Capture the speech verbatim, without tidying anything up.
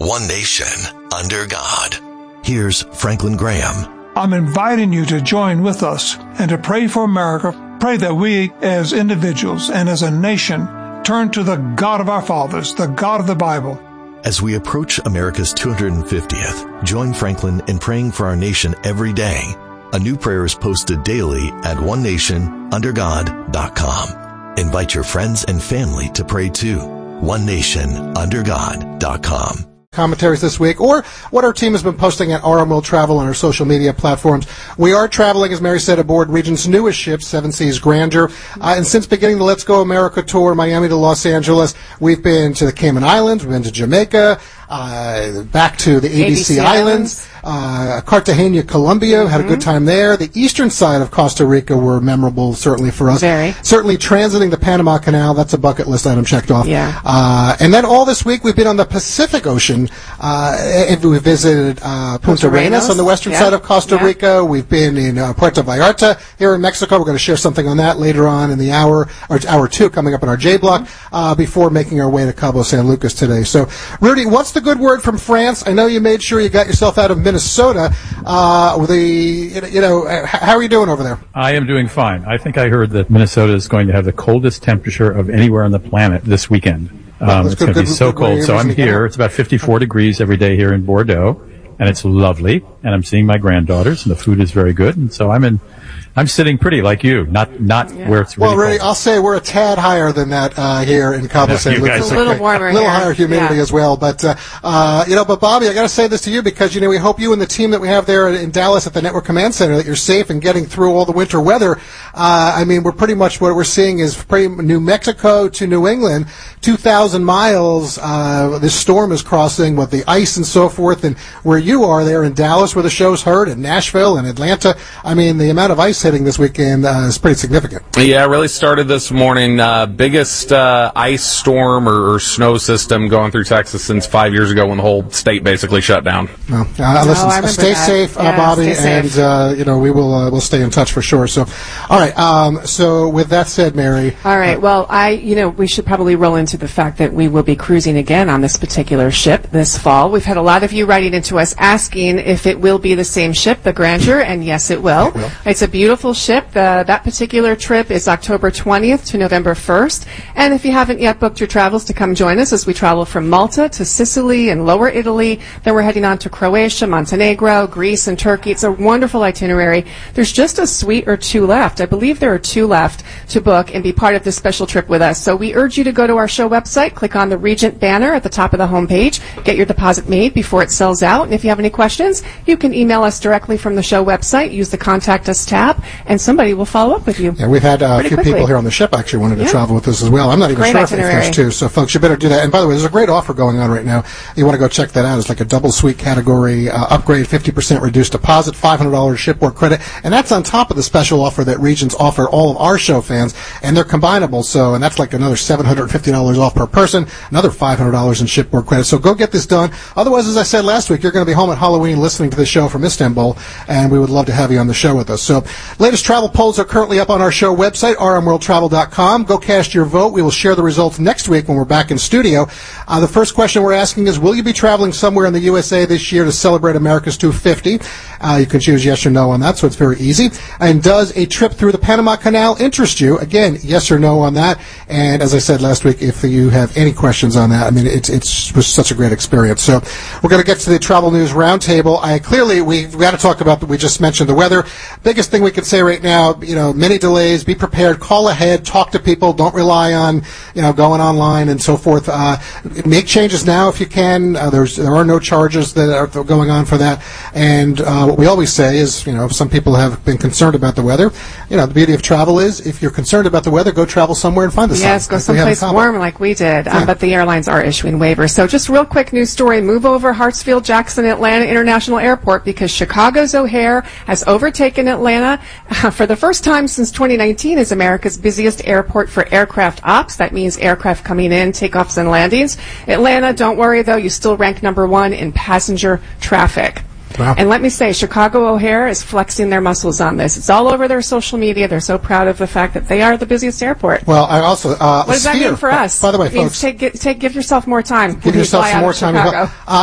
one nation, under God. Here's Franklin Graham. I'm inviting you to join with us and to pray for America. Pray that we as individuals and as a nation turn to the God of our fathers, the God of the Bible. As we approach America's two hundred fiftieth, join Franklin in praying for our nation every day. A new prayer is posted daily at one nation under god dot com. Invite your friends and family to pray too. one nation under god dot com. Commentaries this week, or what our team has been posting at R M World Travel on our social media platforms. We are traveling, as Mary said, aboard Regent's newest ship, Seven Seas Grandeur. Uh, and since beginning the Let's Go America tour, Miami to Los Angeles, we've been to the Cayman Islands, we've been to Jamaica, uh, back to the A B C, A B C Islands, uh, Cartagena, Colombia, mm-hmm. had a good time there. The eastern side of Costa Rica were memorable, certainly for us. Very. Certainly transiting the Panama Canal, that's a bucket list item checked off. Yeah. Uh, and then all this week we've been on the Pacific Ocean. Uh, and we visited uh, Punta Arenas on the western yeah. side of Costa yeah. Rica. We've been in uh, Puerto Vallarta here in Mexico. We're going to share something on that later on in the hour, or hour two coming up in our J Block, uh, before making our way to Cabo San Lucas today. So, Rudy, what's the good word from France? I know you made sure you got yourself out of Minnesota. Uh, the you know, how are you doing over there? I am doing fine. I think I heard that Minnesota is going to have the coldest temperature of anywhere on the planet this weekend. Um, it's going to be so cold. So I'm here. It's about fifty-four degrees every day here in Bordeaux, and it's lovely. And I'm seeing my granddaughters, and the food is very good. And so I'm in. I'm sitting pretty like you, not not yeah. where it's really well. Really, cold. I'll say we're a tad higher than that uh, here in Cabo San Lucas. A little warmer, a little here. higher humidity yeah. as well. But uh, uh, you know, but Bobby, I got to say this to you because you know we hope you and the team that we have there in Dallas at the Network Command Center that you're safe and getting through all the winter weather. Uh, I mean, we're pretty much what we're seeing is pretty New Mexico to New England, two thousand miles. Uh, this storm is crossing with the ice and so forth, and where you are there in Dallas, where the show's heard, in Nashville and Atlanta. I mean, the amount of ice hitting this weekend. Uh, is pretty significant. Yeah, it really started this morning. Uh, biggest uh, ice storm or, or snow system going through Texas since five years ago when the whole state basically shut down. Well, uh, listen, oh, stay that. safe, uh, yeah, Bobby, stay and safe. uh, you know we will uh, we'll stay in touch for sure. So, all right. Um, so with that said, Mary. All right. Well, I you know we should probably roll into the fact that we will be cruising again on this particular ship this fall. We've had a lot of you writing into us asking if it will be the same ship, the Grandeur, and yes, it will. It will. It's a beautiful ship. The, that particular trip is October twentieth to November first. And if you haven't yet booked your travels to come join us as we travel from Malta to Sicily and Lower Italy, then we're heading on to Croatia, Montenegro, Greece, and Turkey. It's a wonderful itinerary. There's just a suite or two left. I believe there are two left to book and be part of this special trip with us. So we urge you to go to our show website, click on the Regent banner at the top of the homepage, get your deposit made before it sells out. And if you have any questions, you can email us directly from the show website, use the Contact Us tab, and somebody will follow up with you. Yeah, we've had uh, a few quickly. people here on the ship actually wanted to yeah. travel with us as well. I'm not even Great sure itinerary. if there's two, so folks, you better do that. And by the way, there's a great offer going on right now. You want to go check that out. It's like a double suite category uh, upgrade, fifty percent reduced deposit, five hundred dollars shipboard credit, and that's on top of the special offer that Regents offer all of our show fans, and they're combinable, so, and that's like another seven hundred fifty dollars off per person, another five hundred dollars in shipboard credit. So go get this done. Otherwise, as I said last week, you're going to be home at Halloween listening to the show from Istanbul, and we would love to have you on the show with us. So latest travel polls are currently up on our show website, r m world travel dot com. Go cast your vote. We will share the results next week when we're back in studio. Uh, the first question we're asking is, will you be traveling somewhere in the U S A this year to celebrate America's two hundred fifty? Uh, you can choose yes or no on that, so it's very easy. And does a trip through the Panama Canal interest you? Again, yes or no on that. And as I said last week, if you have any questions on that, I mean, it's it's it was such a great experience. So we're going to get to the travel news roundtable. I clearly we've got to talk about. We just mentioned the weather. Biggest thing we can say right now, you know, many delays. Be prepared. Call ahead. Talk to people. Don't rely on you know going online and so forth. Uh, make changes now if you can. Uh, there's there are no charges that are going on for that. And uh, what we always say is, you know, some people have been concerned about the weather. You know, the beauty of travel is if you're concerned about the weather, go travel somewhere and find the sun. Yes, go someplace warm like we did. Yeah. Um, but the airlines are issuing waivers. So just real quick news story. Move over Hartsfield Jackson Atlanta International Airport because Chicago's O'Hare has overtaken Atlanta uh, for the first time since twenty nineteen as America's busiest airport for aircraft ops. That means aircraft coming in, takeoffs and landings. Atlanta, don't worry though, you still rank number one in passenger traffic. Wow. And let me say, Chicago O'Hare is flexing their muscles on this. It's all over their social media. They're so proud of the fact that they are the busiest airport. Well, I also uh, what does that Sphere, mean for us? By the way, it means folks, take, get, take, give yourself more time. give yourself some more time. Chicago. Uh,